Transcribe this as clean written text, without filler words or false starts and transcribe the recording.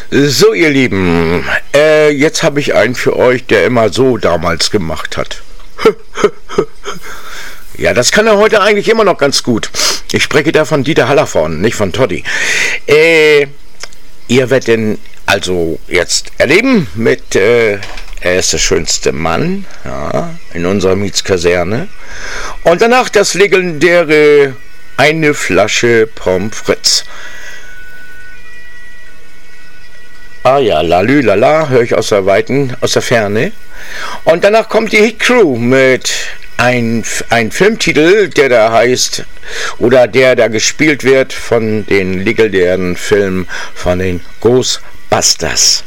So, ihr Lieben, jetzt habe ich einen für euch, der immer so damals gemacht hat. Ja, das kann er heute eigentlich immer noch ganz gut. Ich spreche da von Dieter Hallervorden, nicht von Toddy. Ihr werdet ihn also jetzt erleben mit, er ist der schönste Mann, ja, in unserer Mietskaserne. Und danach das legendäre eine Flasche Pommes frites. Ah ja, lalü, lala, höre ich aus der Ferne. Und danach kommt die Hit Crew mit ein Filmtitel, der da heißt, oder der da gespielt wird von den legendären Filmen von den Ghostbusters.